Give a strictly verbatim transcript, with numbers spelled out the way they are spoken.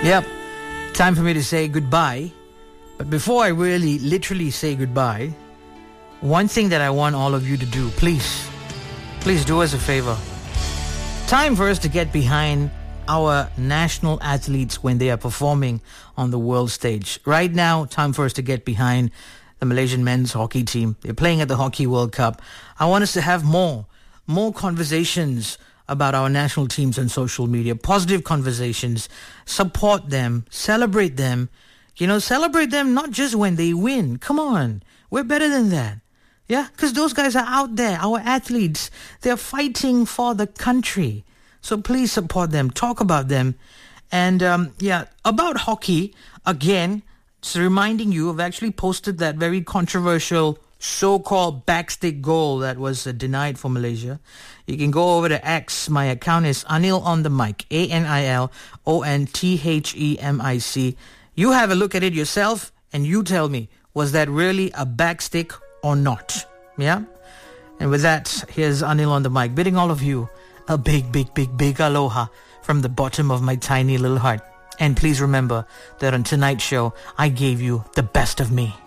Yep, time for me to say goodbye. But before I really literally say goodbye, one thing that I want all of you to do, please, please do us a favor. Time for us to get behind our national athletes when they are performing on the world stage. Right now, time for us to get behind the Malaysian men's hockey team. They're playing at the Hockey World Cup. I want us to have more, more conversations about our national teams on social media, positive conversations, support them, celebrate them, you know, celebrate them not just when they win. Come on, we're better than that. Yeah, because those guys are out there, our athletes, they're fighting for the country. So please support them, talk about them. And um, yeah, about hockey, again, just reminding you, I've actually posted that very controversial so-called backstick goal that was uh, denied for Malaysia. You can go over to X. My account is Anil on the mic, A N I L O N T H E M I C. You have a look at it yourself and you tell me, was that really a backstick or not? Yeah? And with that, here's Anil on the mic, bidding all of you a big, big, big, big aloha from the bottom of my tiny little heart. And please remember that on tonight's show, I gave you the best of me.